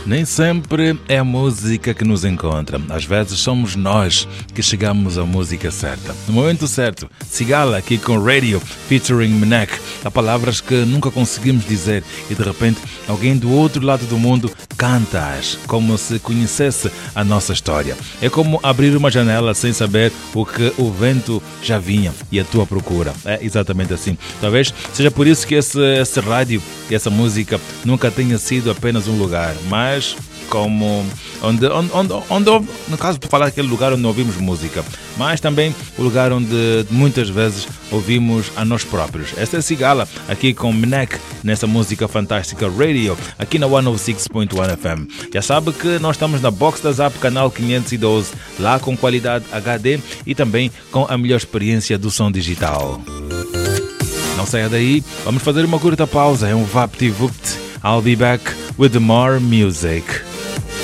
Nem sempre é a música que nos encontra. Às vezes somos nós que chegamos à música certa. No momento certo, Sigala aqui com Radio featuring Mnek. Há palavras que nunca conseguimos dizer e de repente alguém do outro lado do mundo canta-as como se conhecesse a nossa história. É como abrir uma janela sem saber o que o vento já vinha e a tua procura. É exatamente assim. Talvez seja por isso que esse rádio e essa música nunca tenha sido apenas um lugar, mas como onde no caso de falar aquele lugar onde ouvimos música, mas também o lugar onde muitas vezes ouvimos a nós próprios. Esta é Sigala aqui com Mnek nessa música fantástica Radio aqui na 106.1 FM. Já sabe que nós estamos na Box da Zap, canal 512, lá com qualidade HD e também com a melhor experiência do som digital. Não saia daí, vamos fazer uma curta pausa, é um VaptVupt. I'll be back with more music.